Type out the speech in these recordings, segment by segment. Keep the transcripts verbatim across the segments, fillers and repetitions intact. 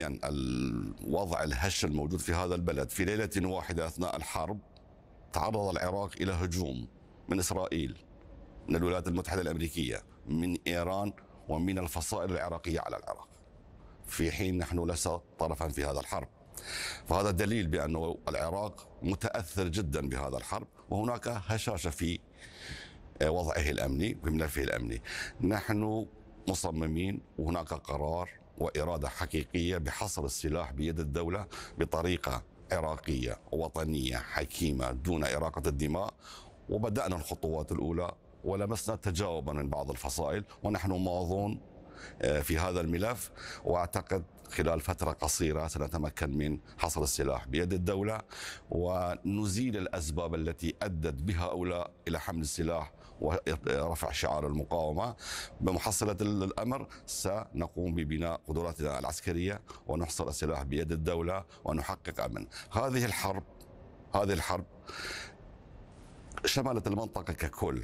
يعني الوضع الهش الموجود في هذا البلد في ليلة واحدة أثناء الحرب تعرض العراق إلى هجوم من إسرائيل، من الولايات المتحدة الأمريكية، من إيران، ومن الفصائل العراقية على العراق، في حين نحن لسنا طرفا في هذا الحرب. فهذا دليل بأن العراق متأثر جدا بهذا الحرب، وهناك هشاشة في وضعه الأمني وملفه الأمني. نحن مصممين، وهناك قرار وإرادة حقيقية بحصر السلاح بيد الدولة بطريقة عراقية وطنية حكيمة دون إراقة الدماء. وبدأنا الخطوات الأولى ولمسنا تجاوبا من بعض الفصائل، ونحن ماضون في هذا الملف، وأعتقد خلال فترة قصيرة سنتمكن من حصر السلاح بيد الدولة ونزيل الأسباب التي أدت بهؤلاء إلى حمل السلاح ورفع شعار المقاومة. بمحصلة الأمر سنقوم ببناء قدراتنا العسكرية ونحصر السلاح بيد الدولة ونحقق أمن. هذه الحرب هذه الحرب شملت المنطقة ككل،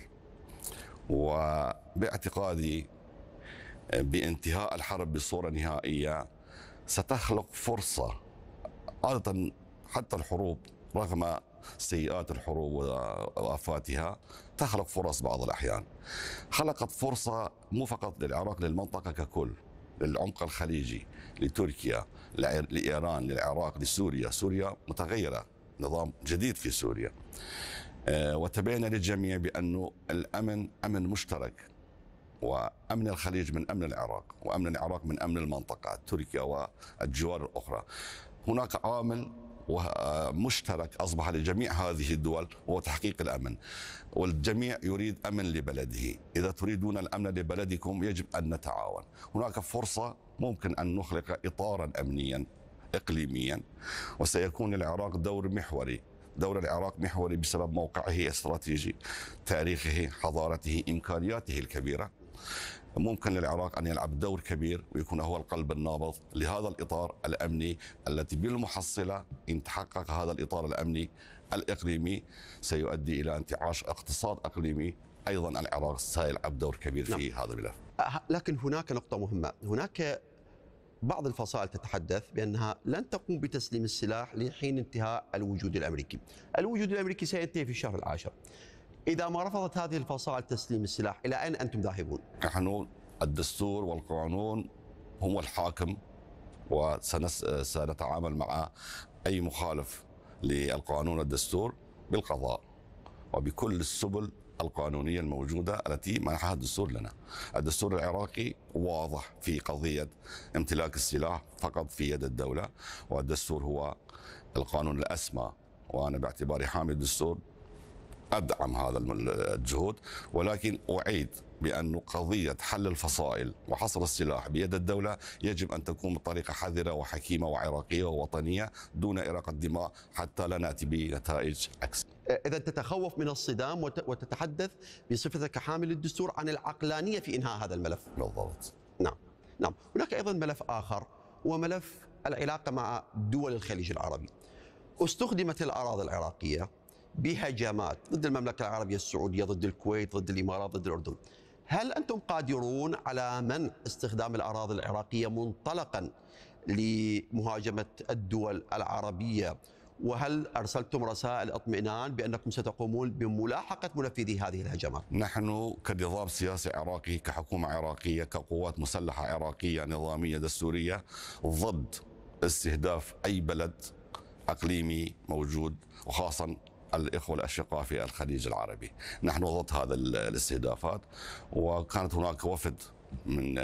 وباعتقادي بانتهاء الحرب بصورة نهائية ستخلق فرصة. عادة حتى الحروب رغم سيئات الحروب وآفاتها تخلق فرص بعض الأحيان. خلقت فرصة مو فقط للعراق، للمنطقة ككل، للعمق الخليجي، لتركيا، لإيران، للعراق، لسوريا. سوريا متغيرة، نظام جديد في سوريا. وتبين للجميع بأنه الأمن أمن مشترك، وأمن الخليج من أمن العراق، وأمن العراق من أمن المنطقة تركيا والجوار الأخرى. هناك عامل مشترك أصبح لجميع هذه الدول هو تحقيق الأمن، والجميع يريد أمن لبلده. إذا تريدون الأمن لبلدكم يجب أن نتعاون. هناك فرصة ممكن أن نخلق إطارا أمنيا إقليميا، وسيكون للعراق دور محوري. دور العراق محوري بسبب موقعه الاستراتيجي، تاريخه، حضارته، إمكانياته الكبيرة. ممكن للعراق أن يلعب دور كبير ويكون هو القلب النابض لهذا الإطار الأمني، التي بالمحصلة إن تحقق هذا الإطار الأمني الإقليمي سيؤدي إلى انتعاش اقتصاد إقليمي. أيضا العراق سيلعب دور كبير في نعم. هذا الملف. لكن هناك نقطة مهمة، هناك بعض الفصائل تتحدث بأنها لن تقوم بتسليم السلاح لحين انتهاء الوجود الأمريكي. الوجود الأمريكي سينتهي في الشهر العاشر. إذا ما رفضت هذه الفصائل تسليم السلاح، إلى أين أنتم ذاهبون؟ نحن الدستور والقانون هو الحاكم، وسنتعامل مع أي مخالف للقانون والدستور بالقضاء وبكل السبل القانونية الموجودة التي منحها الدستور لنا. الدستور العراقي واضح في قضية امتلاك السلاح فقط في يد الدولة، والدستور هو القانون الأسمى، وأنا باعتباري حامل الدستور أدعم هذا الجهود. ولكن أعيد بأن قضية حل الفصائل وحصر السلاح بيد الدولة يجب أن تكون بطريقة حذرة وحكيمة وعراقية ووطنية دون إراقة دماء، حتى لا نأتي بنتائج عكس. إذا تتخوف من الصدام وتتحدث بصفتك كحامل الدستور عن العقلانية في إنهاء هذا الملف. بالضبط. نعم نعم. هناك أيضا ملف آخر، وملف العلاقة مع دول الخليج العربي. استخدمت الأراضي العراقية بهجمات ضد المملكة العربية السعودية، ضد الكويت، ضد الإمارات، ضد الأردن. هل أنتم قادرون على منع استخدام الأراضي العراقية منطلقا لمهاجمة الدول العربية؟ وهل أرسلتم رسائل اطمئنان بأنكم ستقومون بملاحقة منفذي هذه الهجمات؟ نحن كنظام سياسي عراقي، كحكومة عراقية، كقوات مسلحة عراقية نظامية دستورية، ضد استهداف أي بلد إقليمي موجود، وخاصة الإخوة الأشقاء في الخليج العربي. نحن ضد هذا الاستهدافات، وكانت هناك وفد من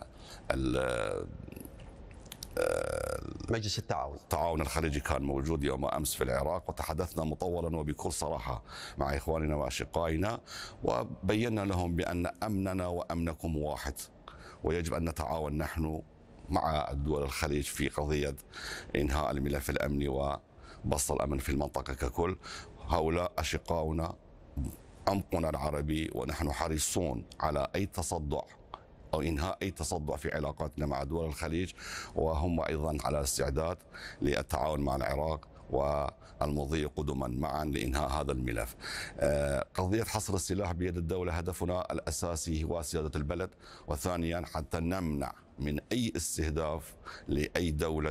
مجلس التعاون التعاون الخليجي كان موجود يوم أمس في العراق، وتحدثنا مطولا وبكل صراحة مع إخواننا وأشقائنا، وبينا لهم بأن أمننا وأمنكم واحد، ويجب أن نتعاون نحن مع الدول الخليج في قضية إنهاء الملف الأمني وبسط الأمن في المنطقة ككل. هؤلاء أشقاؤنا، عمقنا العربي، ونحن حريصون على أي تصدع أو إنهاء أي تصدع في علاقاتنا مع دول الخليج، وهم أيضا على استعداد للتعاون مع العراق والمضي قدما معا لإنهاء هذا الملف. قضية حصر السلاح بيد الدولة هدفنا الأساسي هو سيادة البلد، وثانيا حتى نمنع من أي استهداف لأي دولة